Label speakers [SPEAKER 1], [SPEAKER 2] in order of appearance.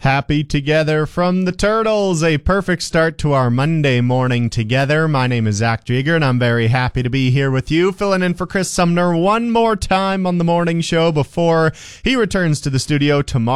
[SPEAKER 1] Happy together from the Turtles. A perfect start to our Monday morning together. My name is Zach Jieger, and I'm very happy to be here with you, filling in for Chris Sumner one more time on the morning show before he returns to the studio tomorrow.